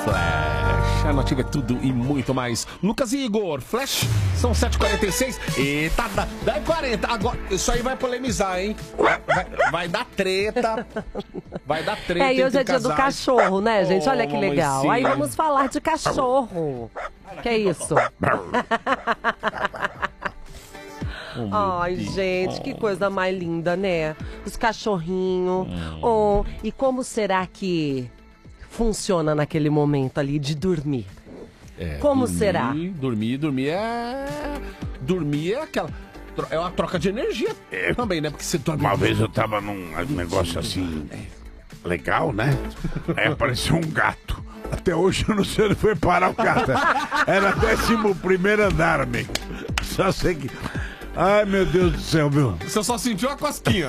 Flash. A Nativa é tudo e muito mais. Lucas e Igor, Flash, são 7h46. Eita, dá 40. Agora, isso aí vai polemizar, hein? Vai dar treta. Vai dar treta. E hoje é dia do cachorro, né, gente? Olha que legal. Sim. Aí vamos falar de cachorro. Que é isso? Ai, gente, que coisa mais linda, né? Os cachorrinhos. Oh, e como será que funciona naquele momento ali de dormir? Como será? Dormir é aquela... É uma troca de energia também, né? Porque você dorme... Uma vez eu tava num negócio assim... legal, né? Aí apareceu um gato. Até hoje eu não sei onde foi parar o gato. Era 11º andar, amigo. Só sei que... Ai, meu Deus do céu, meu. Você só sentiu a cosquinha.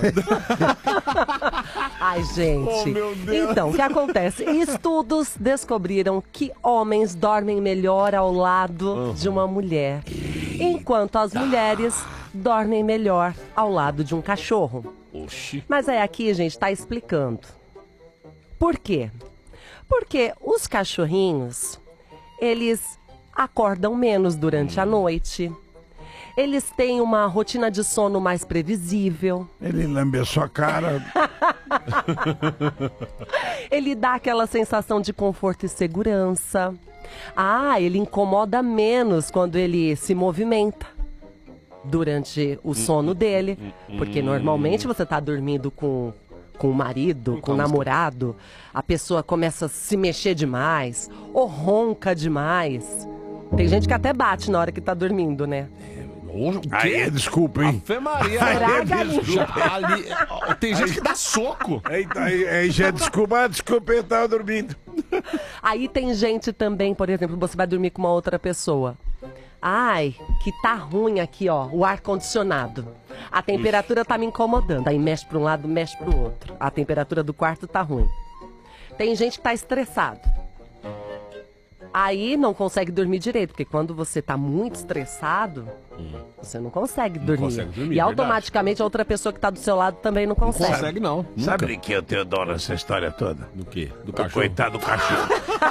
Ai, gente. Oh, meu Deus. Então, o que acontece? Estudos descobriram que homens dormem melhor ao lado de uma mulher, enquanto as mulheres dormem melhor ao lado de um cachorro. Oxi. Mas aí aqui, gente, tá explicando. Por quê? Porque os cachorrinhos, eles acordam menos durante a noite. Eles têm uma rotina de sono mais previsível. Ele lambe a sua cara. Ele dá aquela sensação de conforto e segurança. Ele incomoda menos quando ele se movimenta durante o sono dele. Porque normalmente você tá dormindo com o marido, com o namorado, a pessoa começa a se mexer demais, ou ronca demais. Tem gente que até bate na hora que tá dormindo, né? Aí, desculpa, hein? Ave Maria. Tem gente que dá soco. Aí já desculpa, eu tava dormindo. Aí tem gente também, por exemplo, você vai dormir com uma outra pessoa. Ai, que tá ruim aqui, ó, o ar-condicionado. A temperatura tá me incomodando. Aí mexe pra um lado, mexe pro outro. A temperatura do quarto tá ruim. Tem gente que tá estressado. Aí não consegue dormir direito, porque quando você tá muito estressado, você não consegue dormir. E automaticamente a outra pessoa que tá do seu lado também não consegue. Não consegue, não. Sabe de que eu tenho dó nessa história toda? Do quê? Do O cachorro? coitado do cachorro.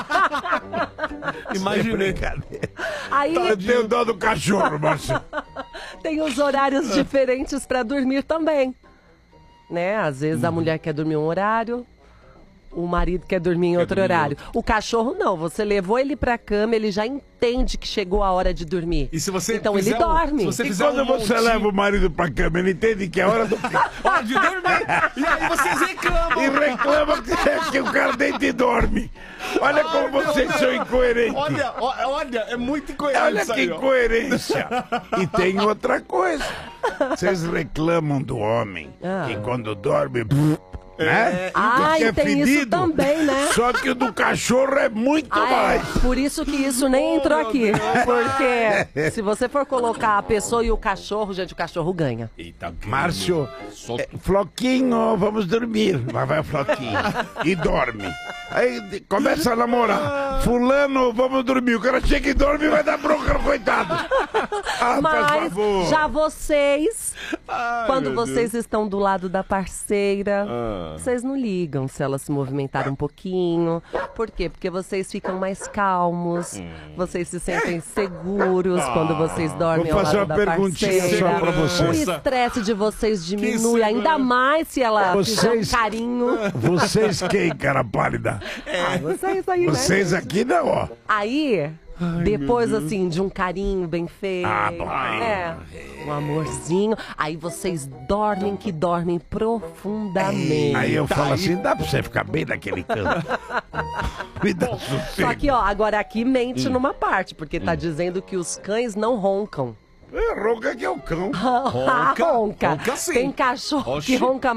Imaginei. Aí Eu tenho dó do cachorro, Márcio. tem os horários diferentes pra dormir também. Né? Às vezes a mulher quer dormir um horário, o marido quer dormir em outro horário. O cachorro não, você levou ele pra cama, ele já entende que chegou a hora de dormir. E se você então ele dorme. E quando você leva o marido pra cama, ele entende que é hora do hora de dormir. E aí vocês reclamam. E reclama que o cara deita e dorme. Olha como vocês são incoerentes. Olha, é muito incoerente. Olha isso que aí, ó. incoerência. E tem outra coisa. Vocês reclamam do homem que quando dorme... né? E é tem fedido, isso também, né? Só que o do cachorro é muito mais. Por isso que isso nem entrou aqui. Porque se você for colocar a pessoa e o cachorro, gente, o cachorro ganha. Eita, Márcio, Floquinho, vamos dormir. Vai o Floquinho. E dorme. Aí começa a namorar. Fulano, vamos dormir. O cara chega e dorme e vai dar bronca no coitado. Mas já vocês, quando vocês estão do lado da parceira, vocês não ligam se ela se movimentar um pouquinho. Por quê? Porque vocês ficam mais calmos, vocês se sentem seguros quando vocês dormem ao lado da parceira. Só pra vocês. O estresse de vocês diminui, ainda mais se ela fizer um carinho. Vocês quem, cara pálida? Vocês aí, Vocês né? aqui não, ó. Aí, depois assim, de um carinho bem feito, um amorzinho, aí vocês dormem que dormem profundamente. Aí eu falo assim, dá pra você ficar bem naquele canto. Me dá sossego. Só que, ó, agora aqui mente numa parte, porque tá dizendo que os cães não roncam. Ronca que é o cão. Ronca. Ronca sim. Tem cachorro que ronca